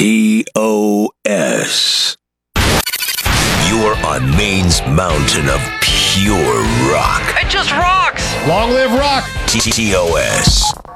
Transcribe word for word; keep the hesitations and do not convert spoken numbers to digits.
T O S. You're on Maine's mountain of pure rock. It just rocks! Long live rock! T O S.